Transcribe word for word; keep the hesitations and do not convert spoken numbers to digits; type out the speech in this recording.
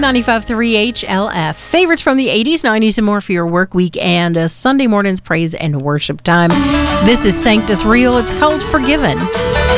ninety-five point three H L F. Favorites from the eighties, nineties, and more for your work week and uh, Sunday morning's praise and worship time. This is Sanctus Real. It's called Forgiven.